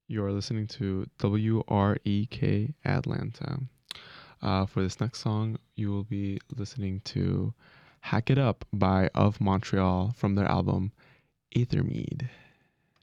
You're listening to WREK Atlanta. For this next song, you will be listening to Hack It Up by Of Montreal from their album Aethermead.